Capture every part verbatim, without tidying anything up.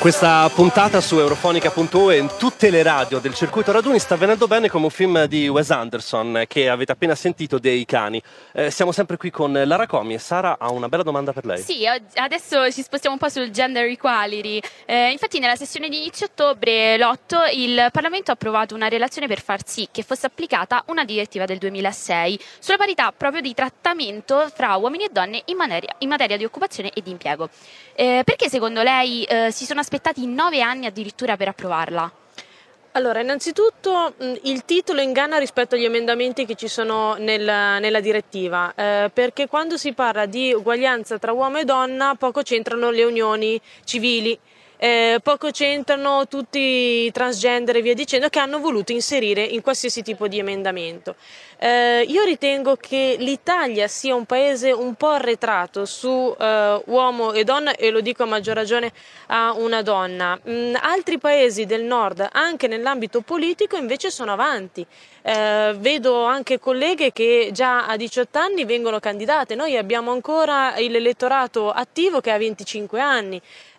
Questa puntata su Eurofonica punto u e in tutte le radio del circuito raduni sta venendo bene come un film di Wes Anderson che avete appena sentito, dei cani. Eh, siamo sempre qui con Lara Comi e Sara ha una bella domanda per lei. Sì, adesso ci spostiamo un po' sul gender equality. Eh, infatti nella sessione di inizio ottobre, l'otto, il Parlamento ha approvato una relazione per far sì che fosse applicata una direttiva del duemilasei sulla parità proprio di trattamento fra uomini e donne in materia, in materia di occupazione e di impiego. Eh, perché secondo lei eh, si sono aspettati nove anni addirittura per approvarla? Allora, innanzitutto mh, il titolo inganna rispetto agli emendamenti che ci sono nel, nella direttiva, eh, perché quando si parla di uguaglianza tra uomo e donna poco c'entrano le unioni civili. Eh, poco c'entrano tutti i transgender e via dicendo, che hanno voluto inserire in qualsiasi tipo di emendamento. Eh, io ritengo che l'Italia sia un paese un po' arretrato su eh, uomo e donna, e lo dico a maggior ragione a una donna. Mm, altri paesi del nord, anche nell'ambito politico, invece sono avanti. Eh, vedo anche colleghe che già a diciotto anni vengono candidate. Noi abbiamo ancora l'elettorato attivo che ha venticinque anni.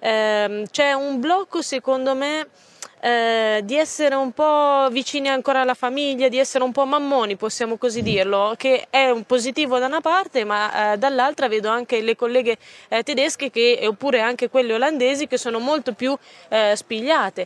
Eh, c'è un blocco, secondo me, eh, di essere un po' vicini ancora alla famiglia, di essere un po' mammoni, possiamo così dirlo, che è un positivo da una parte, ma eh, dall'altra vedo anche le colleghe eh, tedesche che, oppure anche quelle olandesi, che sono molto più eh, spigliate.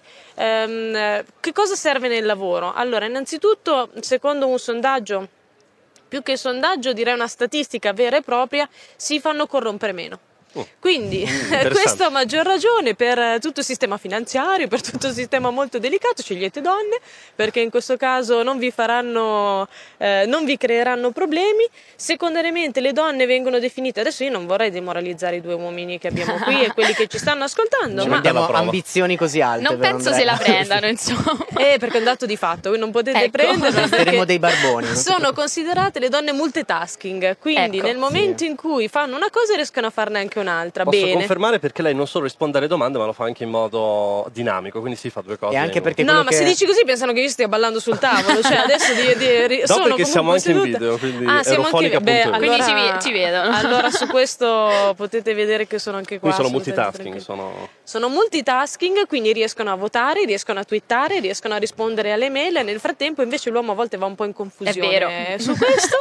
Ehm, che cosa serve nel lavoro? Allora, innanzitutto, secondo un sondaggio, più che sondaggio direi una statistica vera e propria, si fanno corrompere meno. Quindi mm, questo a maggior ragione per tutto il sistema finanziario, per tutto il sistema molto delicato, scegliete donne, perché in questo caso non vi faranno, eh, non vi creeranno problemi. Secondariamente le donne vengono definite, adesso io non vorrei demoralizzare i due uomini che abbiamo qui e quelli che ci stanno ascoltando, non ma abbiamo ambizioni così alte. Non penso se la prendano, insomma. Eh, perché è un dato di fatto, voi non potete ecco. prenderlo. Saremo dei barboni. Sono considerate le donne multitasking, quindi ecco, nel momento sì. in cui fanno una cosa riescono a farne anche un'altra. Posso Bene. confermare, perché lei non solo risponde alle domande ma lo fa anche in modo dinamico, quindi si fa due cose. E anche perché no, ma che... se dici così pensano che io stia ballando sul tavolo, cioè adesso di, di, di, no, sono perché siamo anche seduta. in video, quindi ah, siamo anche beh, allora, quindi ci, ci vedono. Allora su questo potete vedere che sono anche qua. Quindi sono multitasking, sono... sono multitasking, quindi riescono a votare, riescono a twittare, riescono a rispondere alle mail, e nel frattempo invece l'uomo a volte va un po' in confusione. È vero. Su questo.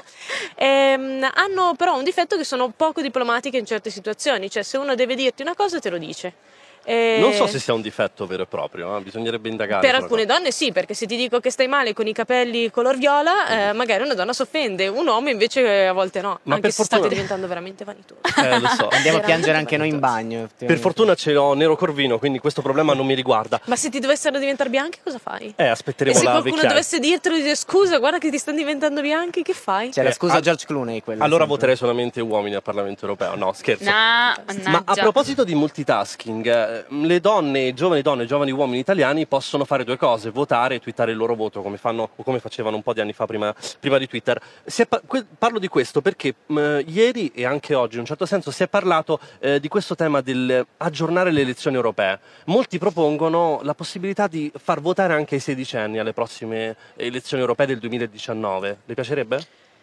ehm, hanno però un difetto, che sono poco diplomatiche in certe situazioni, cioè se uno deve dirti una cosa te lo dice. Eh, non so se sia un difetto vero e proprio, eh? Bisognerebbe indagare. Per alcune donne sì, perché se ti dico che stai male con i capelli color viola, eh, magari una donna si offende, un uomo invece a volte no, ma anche per se fortuna... state diventando veramente vanitosi. Eh, lo so. Andiamo a piangere anche noi in bagno. Per fortuna ce l'ho nero corvino, quindi questo problema non mi riguarda. Ma se ti dovessero diventare bianchi cosa fai? Eh, aspetteremo e se la qualcuno vecchiaia. dovesse dirtelo e dire scusa, guarda che ti stanno diventando bianchi, che fai? C'è la Eh, scusa a... George Clooney quella. Allora sempre. voterei solamente uomini al Parlamento europeo. No, scherzo. No, ma a proposito di multitasking, eh, le donne, giovani donne, giovani uomini italiani possono fare due cose: votare e twittare il loro voto, come fanno o come facevano un po' di anni fa prima, prima di Twitter. Si è, parlo di questo perché mh, ieri e anche oggi in un certo senso si è parlato eh, di questo tema del aggiornare le elezioni europee. Molti propongono la possibilità di far votare anche i sedicenni alle prossime elezioni europee del duemiladiciannove. Le piacerebbe?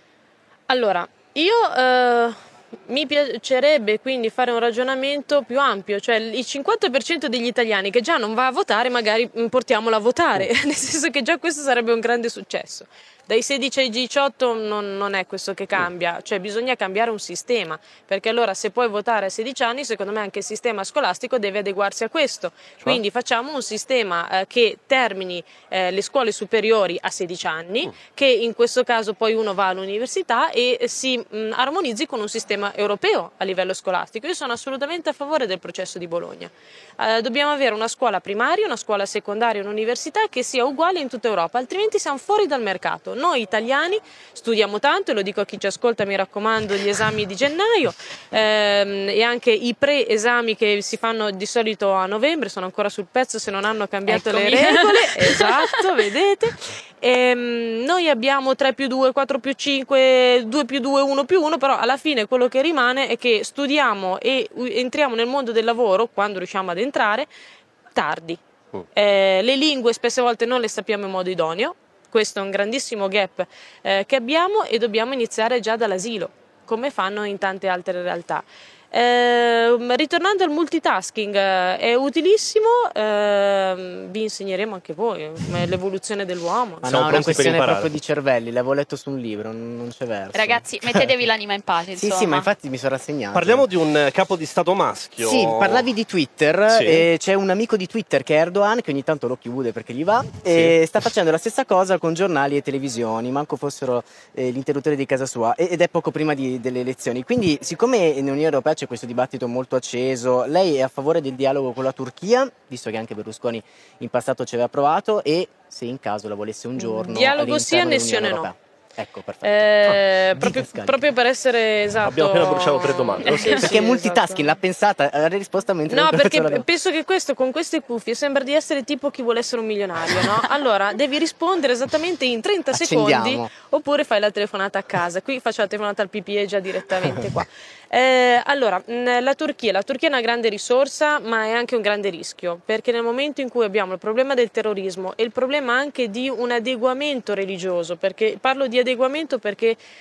Allora, io eh, mi piacerebbe quindi fare un ragionamento più ampio, cioè il cinquanta per cento degli italiani che già non va a votare, magari portiamolo a votare, nel senso che già questo sarebbe un grande successo. Dai sedici ai diciotto non, non è questo che cambia, cioè bisogna cambiare un sistema, perché allora se puoi votare a sedici anni, secondo me anche il sistema scolastico deve adeguarsi a questo. Cioè? Quindi facciamo un sistema eh, che termini eh, le scuole superiori a sedici anni, mm. che in questo caso poi uno va all'università e si mh, armonizzi con un sistema europeo a livello scolastico. Io sono assolutamente a favore del processo di Bologna. Eh, dobbiamo avere una scuola primaria, una scuola secondaria, un'università che sia uguale in tutta Europa, altrimenti siamo fuori dal mercato. Noi italiani studiamo tanto, e lo dico a chi ci ascolta, mi raccomando, gli esami di gennaio ehm, e anche i pre-esami che si fanno di solito a novembre, sono ancora sul pezzo se non hanno cambiato Eccomi. le regole, esatto, vedete. Ehm, noi abbiamo tre più due, quattro più cinque, due più due, uno più uno, però alla fine quello che rimane è che studiamo e entriamo nel mondo del lavoro, quando riusciamo ad entrare, tardi. Eh, le lingue spesse volte non le sappiamo in modo idoneo. Questo è un grandissimo gap eh, che abbiamo, e dobbiamo iniziare già dall'asilo, come fanno in tante altre realtà. Eh, ritornando al multitasking, eh, è utilissimo, eh, vi insegneremo anche voi eh, l'evoluzione dell'uomo. Ma Siamo no, è una pronti per questione imparare. proprio di cervelli, l'avevo letto su un libro, non, non c'è verso. Ragazzi, mettetevi l'anima in pace, Sì, insomma. sì, ma infatti mi sono rassegnato. Parliamo di un capo di Stato maschio. Sì, parlavi di Twitter, Sì. e c'è un amico di Twitter che è Erdogan, che ogni tanto lo chiude perché gli va, e sta facendo la stessa cosa con giornali e televisioni, manco fossero eh, gli interruttori di casa sua, e- ed è poco prima di- delle elezioni. Quindi, siccome in Unione Europea c'è questo dibattito molto acceso, lei è a favore del dialogo con la Turchia, visto che anche Berlusconi in passato ci aveva provato, e se in caso la volesse un giorno Dialogo sì, all'interno annessione dell'Unione no. Europea. Ecco, perfetto. Eh, Ah, proprio, didascalica. proprio per essere esatto. Abbiamo appena bruciato tre domande. Eh, Ok. sì, Perché sì, multitasking, esatto. l'ha pensata, ha risposto mentre No, non perché faceva la- penso che questo con queste cuffie sembra di essere tipo chi vuole essere un milionario, no? Allora devi rispondere esattamente in trenta secondi Accendiamo. oppure fai la telefonata a casa. Qui faccio la telefonata al P P E già direttamente qua. Eh, allora, mh, la Turchia, la Turchia è una grande risorsa, ma è anche un grande rischio, perché nel momento in cui abbiamo il problema del terrorismo e il problema anche di un adeguamento religioso, perché parlo di adeguamento perché